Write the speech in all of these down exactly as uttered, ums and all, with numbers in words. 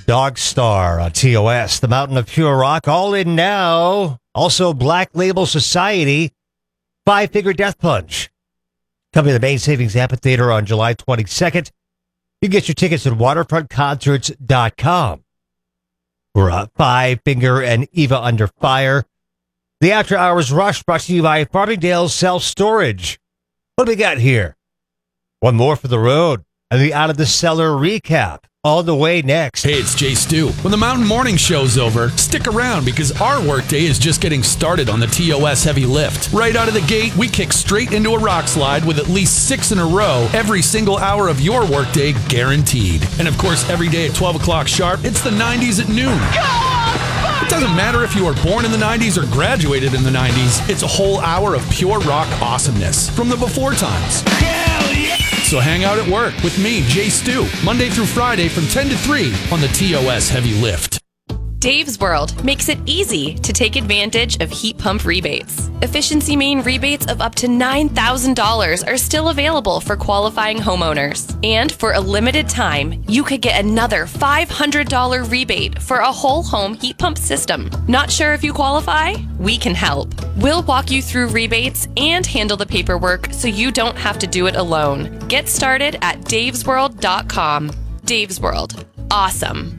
Dog Star on T O S, the Mountain of Pure Rock, all in now. Also, Black Label Society, Five Finger Death Punch. Coming to the Main Savings Amphitheater on July twenty-second. You can get your tickets at waterfront concerts dot com. We're uh, Five Finger and Eva Under Fire. The After Hours Rush brought to you by Farmingdale Self Storage. What do we got here? One more for the road and the Out of the Cellar recap. All the way next. Hey, it's Jay Stu. When the Mountain Morning Show's over, stick around because our workday is just getting started on the T O S Heavy Lift. Right out of the gate, we kick straight into a rock slide with at least six in a row every single hour of your workday guaranteed. And of course, every day at twelve o'clock sharp, it's the nineties at noon. It doesn't matter if you were born in the nineties or graduated in the nineties, it's a whole hour of pure rock awesomeness from the before times. Hell yeah! So hang out at work with me, Jay Stu, Monday through Friday from ten to three on the T O S Heavy Lift. Dave's World makes it easy to take advantage of heat pump rebates. Efficiency Main rebates of up to nine thousand dollars are still available for qualifying homeowners. And for a limited time, you could get another five hundred dollars rebate for a whole home heat pump system. Not sure if you qualify? We can help. We'll walk you through rebates and handle the paperwork so you don't have to do it alone. Get started at daves world dot com. Dave's World. Awesome.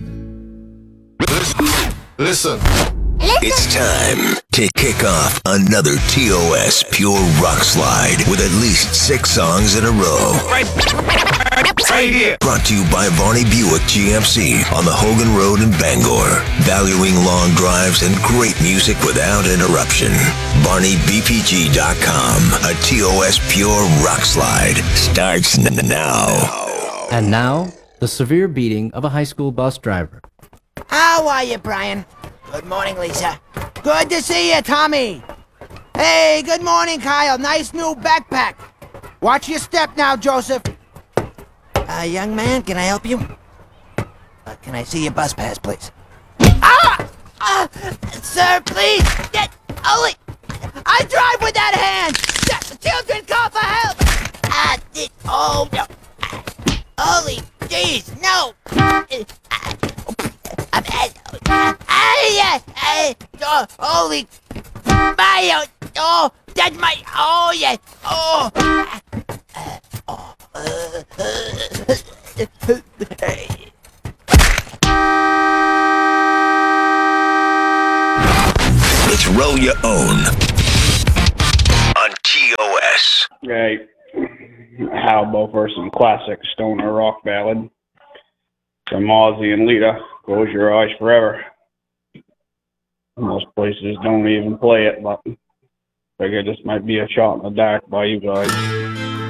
Listen. It's time to kick off another T O S Pure Rock Slide with at least six songs in a row. Right, right here. Brought to you by Varney Buick G M C on the Hogan Road in Bangor. Valuing long drives and great music without interruption. Barney B P G dot com. A T O S Pure Rock Slide starts now. And now, the severe beating of a high school bus driver. How are you, Brian? Good morning, Lisa. Good to see you, Tommy. Hey, good morning, Kyle. Nice new backpack. Watch your step now, Joseph. Uh, young man, can I help you? Uh, can I see your bus pass, please? Ah! Uh, sir, please. Get, Ollie, I drive with that hand. Children, call for help. Ah, uh, oh, no. Ollie, jeez, no. Uh, Oh, holy Mayo! Oh, that's my. Oh, yeah. Oh. Oh. It's Roll Your Own on T O S. Right. How about for some classic stoner rock ballad from Ozzy and Lita? Close Your Eyes Forever. Most places don't even play it, but I figure this might be a shot in the dark by you guys.